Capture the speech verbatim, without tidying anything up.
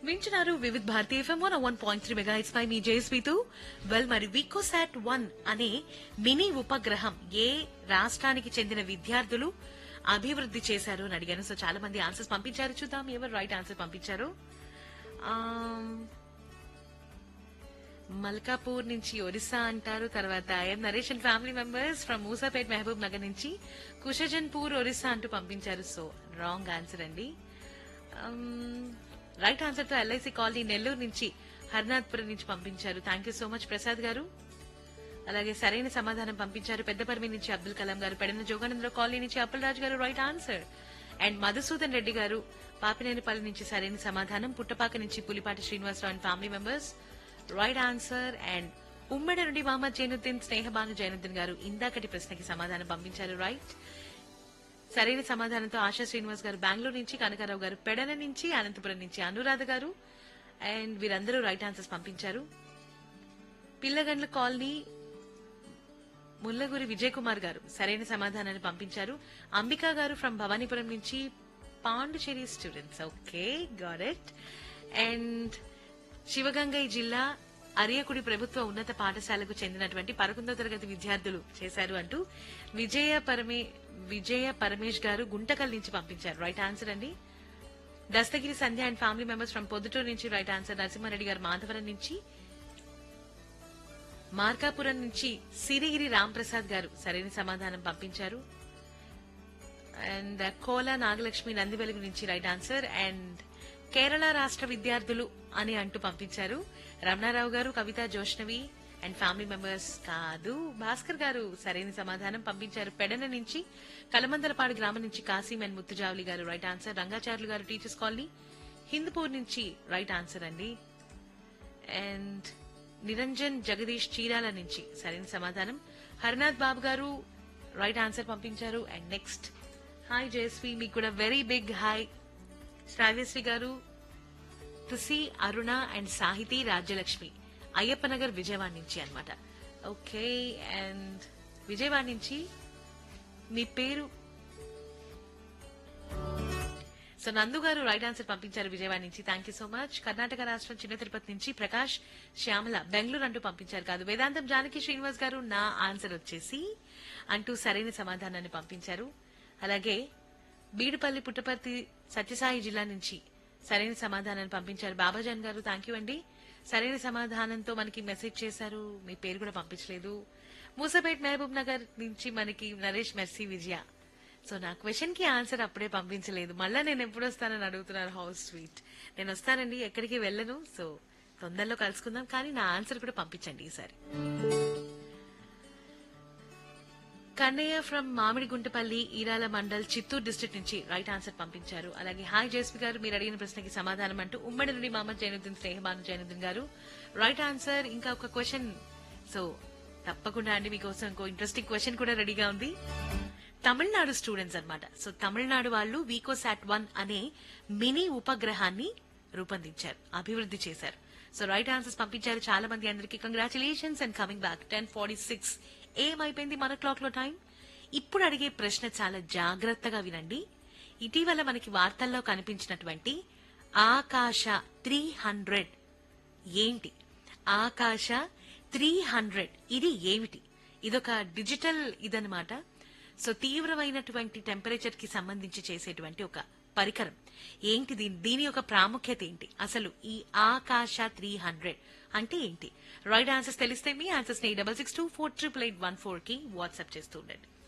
వింటున్నారు Vividh Bharati FM one one point three mega it's pi me జేఎస్పీతో well మరి వికోసాట్ one అనే mini ఉపగ్రహం ఏ రాష్ట్రానికి చెందిన విద్యార్థులు అభివృద్ధి చేశారు అని అడిగాను. సో చాలా మంది ఆన్సర్స్ పంపించారు. చూద్దాం ఎవరు రైట్ ఆన్సర్ పంపించారు. మల్కాపూర్ నుంచి ఒరిస్సా అంటారు. తర్వాత IIM Naresh and family members from Moosapet Mahabub Nagar నుంచి కుషజన్పూర్ ఒరిస్సా అంటూ పంపించారు. సో రాంగ్ ఆన్సర్ అండి. రైట్ ఆన్సర్ తో ఎల్ఐసి కాలనీ నెల్లూరు నుంచి హర్నాథ్పురం నుంచి పంపించారు. Thank you so much Prasad గారు. అలాగే సరైన సమాధానం పంపించారు పెద్దపర్మి నుంచి అబ్దుల్ కలాం గారు. పెడన జోగానందరావు కాలనీ నుంచి అప్పలరాజు గారు right answer. And Madhusudan Reddy గారు పాపినేనిపల్లి నుంచి సరైన సమాధానం. పుట్టపాక నుంచి Pulipati Srinivasarao and family members right answer. And ఉమ్మడి నుండి మహమ్మద్ జైనుద్దీన్ స్నేహబాను జైనుద్దీన్ గారు ఇందాకటి ప్రశ్నకి సమాధానం పంపించారు రైట్. సరైన సమాధానంతో ఆశా శ్రీనివాస్ గారు బెంగళూరు నుంచి, కనకారావు గారు పెడన నుంచి, అనంతపురం నుంచి అనురాధ గారు అండ్ వీరందరూ రైట్ ఆన్సర్స్ పంపించారు. పిల్లగండ్ల కాలనీ ముల్లగురి విజయ్ కుమార్ గారు సరైన సమాధానాన్ని పంపించారు. అంబికా గారు ఫ్రమ్ భవానీపురం నుంచి Pondicherry students. Okay got it. And Sivagangai జిల్లా అరియకుడి ప్రభుత్వ ఉన్నత పాఠశాలకు చెందినటువంటి పదకొండవ తరగతి విద్యార్థులు చేశారు అంటూ విజయ పరమే విజయ పరమేష్ గారు గుంటకల్ నుంచి పంపించారు రైట్ ఆన్సర్ అండి. దస్తగిరి సంధ్య and family members from Proddatur నుంచి రైట్ ఆన్సర్. నరసింహారెడ్డి గారు మాధవరం నుంచి, మార్కాపురం నుంచి సిరిగిరి రాంప్రసాద్ గారు సరైన సమాధానం పంపించారు. అండ్ కోలా నాగలక్ష్మి నందివెలుగు నుంచి రైట్ ఆన్సర్. అండ్ కేరళ రాష్ట్ర విద్యార్థులు అని అంటూ పంపించారు రమణారావు గారు, కవిత, జోష్నవి అండ్ ఫ్యామిలీ మెంబర్స్. కాదు, భాస్కర్ గారు సరైన సమాధానం పంపించారు పెడన నుంచి. కలమందలపాడు గ్రామం నుంచి కాసిం అండ్ ముత్తుజావలి గారు రైట్ ఆన్సర్. రంగాచార్యులు గారు టీచర్స్ కాలనీ హిందూపూర్ నుంచి రైట్ ఆన్సర్ అండి. అండ్ నిరంజన్ జగదీష్ చీరాల నుంచి సరైన సమాధానం. హరినాథ్ బాబు గారు రైట్ ఆన్సర్ పంపించారు. అండ్ నెక్స్ట్ హాయ్ జయశ్రీ, మీకు కూడా వెరీ బిగ్ హాయ్. శ్రావ్యశ్రీ గారు, తుసి, అరుణ అండ్ సాహితీ, రాజ్యలక్ష్మి అయ్యప్పనగర్ విజయవాడ నుంచి అన్నమాట. ఓకే. అండ్ విజయవాడ నుంచి మీ పేరు సో నందు గారు రైట్ ఆన్సర్ పంపించారు విజయవాడ నుంచి. Thank you so much. Karnataka రాష్ట్రం చిన్న తిరుపతి నుంచి ప్రకాష్ శ్యామల బెంగళూరు అంటూ పంపించారు. కాదు, వేదాంతం జానకి శ్రీనివాస్ గారు నా ఆన్సర్ వచ్చేసి అంటూ సరైన సమాధానాన్ని పంపించారు. అలాగే బీడుపల్లి పుట్టపర్తి సత్యసాయి జిల్లా నుంచి సరైన సమాధానాన్ని పంపించారు బాబాజాన్ గారు. థ్యాంక్ యూ అండి. సరైన సమాధానంతో మనకి మెసేజ్ చేశారు, మీ పేరు కూడా పంపించలేదు. మూసాపేట్ మహబూబ్ నగర్ నుంచి మనకి నరేష్ మెర్సీ విజయ. సో నా క్వశ్చన్ కి ఆన్సర్ అప్పుడే పంపించలేదు, మళ్ళా నేను ఎప్పుడు వస్తానని అడుగుతున్నారు. House sweet. నేను వస్తానండి, ఎక్కడికి వెళ్ళను. సో తొందరలో కలుసుకుందాం, కానీ నా ఆన్సర్ కూడా పంపించండి ఈసారి. కన్నయ్య ఫ్రమ్ మామిడిగుంటపల్లి, ఈరాల మండల్, చిత్తూరు డిస్ట్రిక్ట్ నుంచి రైట్ ఆన్సర్ పంపించారు. అలాగే హాయ్ జేస్పీ గారు, మీరు అడిగిన ప్రశ్నకి సమాధానం అంటూ ఉమ్మడి నుండి మహమ్మద్ జైనుద్దీన్ స్నేహబాను జైనుద్దీన్ గారు రైట్ ఆన్సర్. ఇంకా ఒక క్వశ్చన్, సో తప్పకుండా అండి మీకోసం ఇంకో ఇంట్రెస్టింగ్ క్వశ్చన్ కూడా రెడీగా ఉంది. తమిళనాడు స్టూడెంట్స్ అన్నమాట. సో తమిళనాడు వాళ్ళు వికోసాట్ వన్ అనే మినీ ఉపగ్రహాన్ని రూపొందించారు, అభివృద్ధి చేశారు. సో రైట్ ఆన్సర్స్ పంపించారు చాలా మంది. అందరికీ congratulations and coming back. Ten forty six ఏమైపోయింది మన క్లాక్ లో టైం. ఇప్పుడు అడిగే ప్రశ్న చాలా జాగ్రత్తగా వినండి. ఇటీవల మనకి వార్తల్లో కనిపించినటువంటి ఆకాశ త్రీ హండ్రెడ్ ఏంటి? ఆకాశ త్రీ హండ్రెడ్ ఇది ఏమిటి? ఇదొక డిజిటల్ ఇదనమాట. సో తీవ్రమైనటువంటి టెంపరేచర్ కి సంబంధించి చేసేటువంటి ఒక పరికరం. ఏంటి దీని దీని యొక్క ప్రాముఖ్యత ఏంటి? అసలు ఈ ఆకాశ త్రీ హండ్రెడ్ అంటే ఏంటి? రైట్ ఆన్సర్స్ తెలిస్తే మీ ఆన్సర్స్ ని double six two four triple eight one four కి వాట్సాప్ చేస్తూ ఉండండి.